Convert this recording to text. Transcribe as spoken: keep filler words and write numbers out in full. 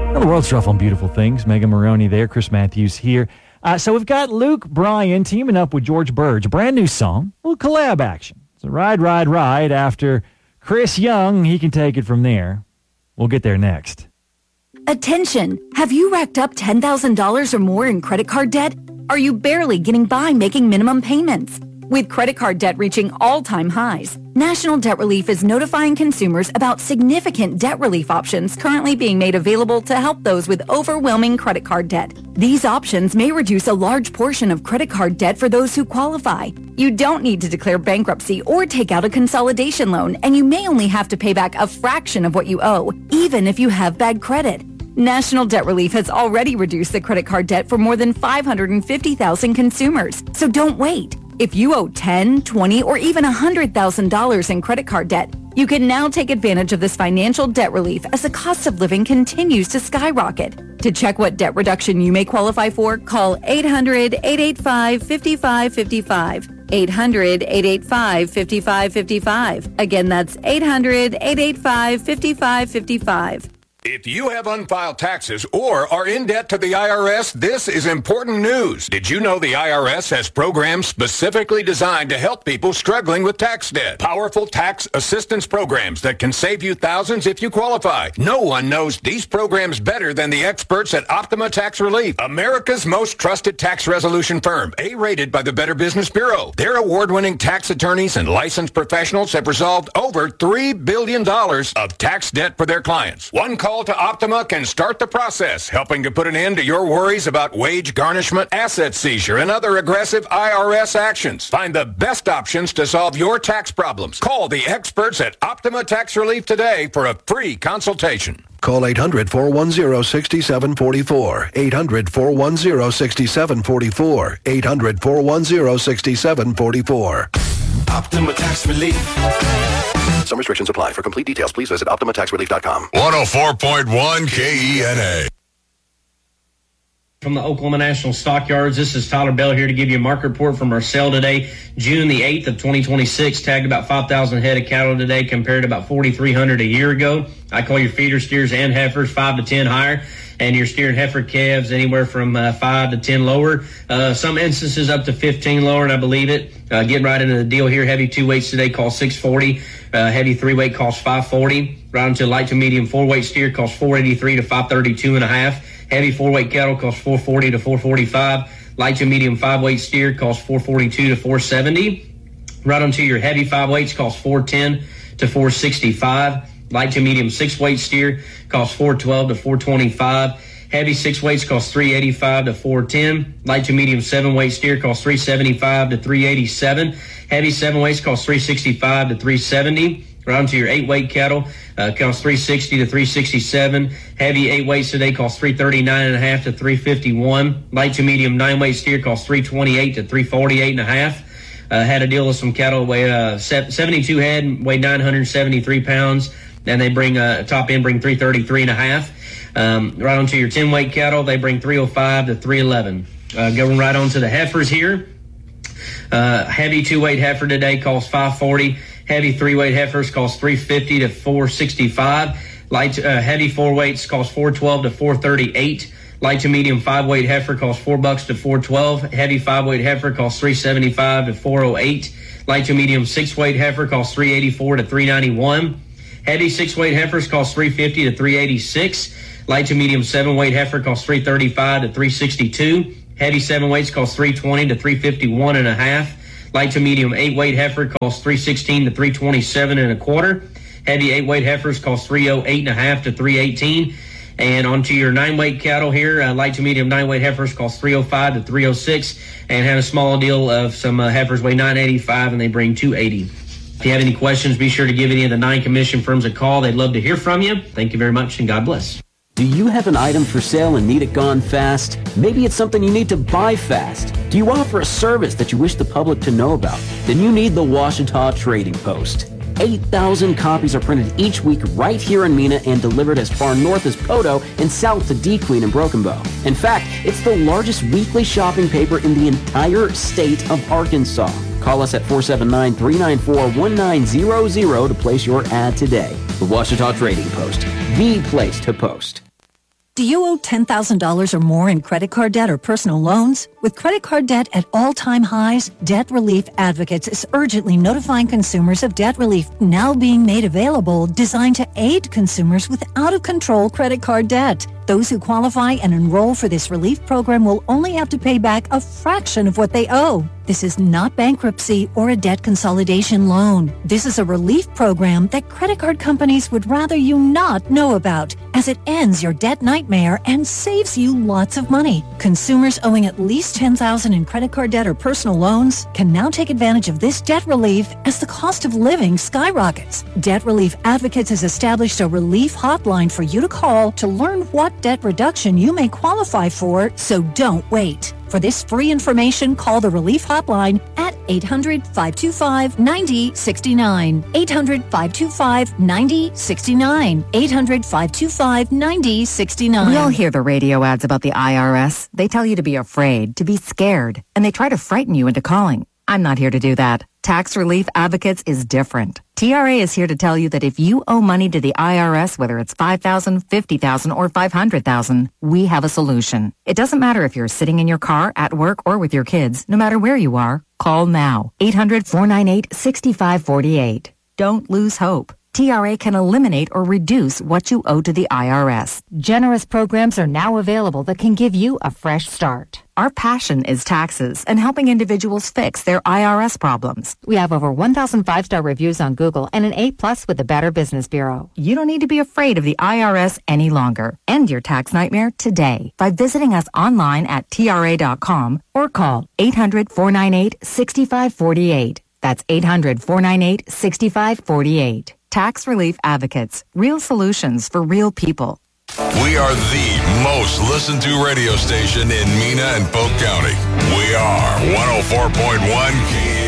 Well, the world's rough on beautiful things. Megan Maroney there, Chris Matthews here. Uh, so we've got Luke Bryan teaming up with George Burge. A brand new song, a little collab action. So ride, ride, ride. After Chris Young, he can take it from there. We'll get there next. Attention! Have you racked up ten thousand dollars or more in credit card debt? Are you barely getting by making minimum payments? With credit card debt reaching all-time highs, National Debt Relief is notifying consumers about significant debt relief options currently being made available to help those with overwhelming credit card debt. These options may reduce a large portion of credit card debt for those who qualify. You don't need to declare bankruptcy or take out a consolidation loan, and you may only have to pay back a fraction of what you owe, even if you have bad credit. National Debt Relief has already reduced the credit card debt for more than five hundred fifty thousand consumers, so don't wait. If you owe ten, twenty, or even one hundred thousand dollars in credit card debt, you can now take advantage of this financial debt relief as the cost of living continues to skyrocket. To check what debt reduction you may qualify for, call eight hundred, eight eight five, five five five five. eight hundred, eight eight five, five five five five. Again, that's eight hundred, eight eight five, five five five five. If you have unfiled taxes or are in debt to the I R S, this is important news. Did you know the I R S has programs specifically designed to help people struggling with tax debt? Powerful tax assistance programs that can save you thousands if you qualify. No one knows these programs better than the experts at Optima Tax Relief, America's most trusted tax resolution firm, A-rated by the Better Business Bureau. Their award-winning tax attorneys and licensed professionals have resolved over three billion dollars of tax debt for their clients. One call to Optima can start the process, helping to put an end to your worries about wage garnishment, asset seizure, and other aggressive I R S actions. Find the best options to solve your tax problems. Call the experts at Optima Tax Relief today for a free consultation. Call eight hundred, four one zero, six seven four four. eight hundred, four one zero, six seven four four. eight hundred, four one zero, six seven four four. Optima Tax Relief. Some restrictions apply. For complete details, please visit optima tax relief dot com. one oh four point one K E N A. From the Oklahoma National Stockyards, this is Tyler Bell here to give you a market report from our sale today, June the eighth of twenty twenty-six. Tagged about five thousand head of cattle today compared to about forty-three hundred a year ago. I call your feeder steers and heifers five to ten higher, and your steer and heifer calves anywhere from uh, five to ten lower. Uh, some instances up to fifteen lower, and I believe it. Uh, getting right into the deal here. Heavy two weights today cost six forty. Uh, heavy three weight costs five forty. Right into light to medium four weight steer costs four eighty-three to five thirty-two and a half. Heavy four weight cattle costs four forty to four forty-five. Light to medium five weight steer costs four forty-two to four seventy. Right onto your heavy five weights costs four ten to four sixty-five. Light to medium six weight steer costs four twelve to four twenty-five. Heavy six weights costs three eighty-five to four ten. Light to medium seven weight steer costs three seventy-five to three eighty-seven. Heavy seven weights costs three sixty-five to three seventy. Right onto your eight weight cattle uh, costs three sixty to three sixty-seven. Heavy eight weights today costs three thirty-nine and a half to three fifty-one. Light to medium nine weight steer costs three twenty-eight to three forty-eight and a half. Uh, had a deal with some cattle weigh uh, seventy-two head, weigh nine hundred seventy-three pounds, and they bring uh, top end bring three thirty-three and a half. Um, right onto your ten weight cattle, they bring three oh five to three eleven. Uh, going right on to the heifers here. Uh, heavy two weight heifer today costs five forty. Heavy three weight heifers cost three fifty to four sixty-five. Light uh, heavy four weights cost four twelve to four thirty-eight. Light to medium five weight heifer costs four bucks to four twelve. Heavy five weight heifer costs three seventy-five to four oh eight. Light to medium six weight heifer costs three eighty-four to three ninety-one. Heavy six weight heifers cost three fifty to three eighty-six. Light to medium seven weight heifer costs three thirty-five to three sixty-two. Heavy seven weights cost three twenty to three fifty-one and a half. Light to medium eight weight heifer costs three sixteen to three twenty-seven and a quarter. Heavy eight weight heifers cost three oh eight and a half to three eighteen. And onto your nine weight cattle here, uh, light to medium nine weight heifers cost three oh five to three oh six, and had a small deal of some uh, heifers weigh nine eighty-five and they bring two eighty. If you have any questions, be sure to give any of the nine commission firms a call. They'd love to hear from you. Thank you very much, and God bless. Do you have an item for sale and need it gone fast? Maybe it's something you need to buy fast. Do you offer a service that you wish the public to know about? Then you need the Ouachita Trading Post. eight thousand copies are printed each week right here in Mena and delivered as far north as Poteau and south to D. Queen and Broken Bow. In fact, it's the largest weekly shopping paper in the entire state of Arkansas. Call us at four seven nine, three nine four, one nine zero zero to place your ad today. The Ouachita Trading Post, the place to post. Do you owe ten thousand dollars or more in credit card debt or personal loans? With credit card debt at all-time highs, Debt Relief Advocates is urgently notifying consumers of debt relief now being made available, designed to aid consumers with out-of-control credit card debt. Those who qualify and enroll for this relief program will only have to pay back a fraction of what they owe. This is not bankruptcy or a debt consolidation loan. This is a relief program that credit card companies would rather you not know about, as it ends your debt nightmare and saves you lots of money. Consumers owing at least ten thousand dollars in credit card debt or personal loans can now take advantage of this debt relief as the cost of living skyrockets. Debt Relief Advocates has established a relief hotline for you to call to learn what debt reduction you may qualify for, so don't wait. For this free information, call the Relief Hotline at eight hundred, five two five, nine zero six nine. eight hundred, five two five, nine zero six nine. eight hundred, five two five, nine zero six nine. We all hear the radio ads about the I R S. They tell you to be afraid, to be scared, and they try to frighten you into calling. I'm not here to do that. Tax Relief Advocates is different. T R A is here to tell you that if you owe money to the I R S, whether it's five thousand dollars, fifty thousand dollars, or five hundred thousand dollars, we have a solution. It doesn't matter if you're sitting in your car, at work, or with your kids. No matter where you are, call now. eight hundred, four nine eight, six five four eight. Don't lose hope. T R A can eliminate or reduce what you owe to the I R S. Generous programs are now available that can give you a fresh start. Our passion is taxes and helping individuals fix their I R S problems. We have over one thousand five-star reviews on Google and an A plus with the Better Business Bureau. You don't need to be afraid of the I R S any longer. End your tax nightmare today by visiting us online at T R A dot com or call eight hundred, four nine eight, six five four eight. That's eight hundred, four nine eight, six five four eight. Tax Relief Advocates. Real solutions for real people. We are the most listened to radio station in Mena and Polk County. We are one oh four point one K E